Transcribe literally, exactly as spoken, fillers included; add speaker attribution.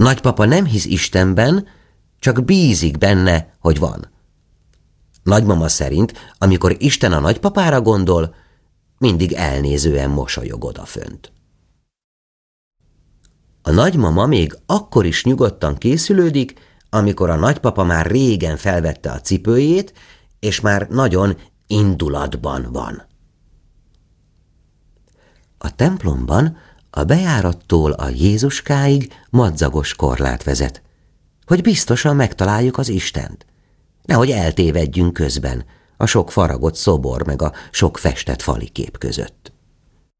Speaker 1: Nagypapa nem hisz Istenben, csak bízik benne, hogy van. Nagymama szerint, amikor Isten a nagypapára gondol, mindig elnézően mosolyog odafönt. A nagymama még akkor is nyugodtan készülődik, amikor a nagypapa már régen felvette a cipőjét, és már nagyon indulatban van. A templomban a bejárattól a Jézuskáig madzagos korlát vezet, hogy biztosan megtaláljuk az Istent. Nehogy eltévedjünk közben a sok faragott szobor meg a sok festett fali kép között.